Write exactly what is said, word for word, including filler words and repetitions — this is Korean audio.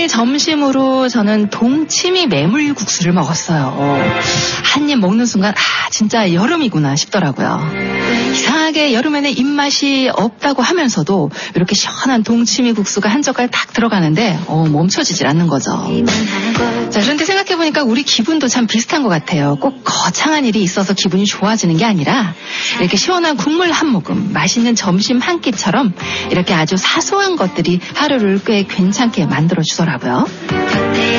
점심으로 저는 동치미 메물국수를 먹었어요. 한 입 먹는 순간 아 진짜 여름이구나 싶더라고요. 이상하게 여름에는 입맛이 없다고 하면서도 이렇게 시원한 동치미 국수가 한 젓갈 딱 들어가는데 어, 멈춰지질 않는 거죠. 자, 그런데 생각해보니까 우리 기분도 참 비슷한 것 같아요. 꼭 거창한 일이 있어서 기분이 좋아지는 게 아니라 이렇게 시원한 국물 한 모금, 맛있는 점심 한 끼처럼 이렇게 아주 사소한 것들이 하루를 꽤 괜찮게 만들어주더라고요.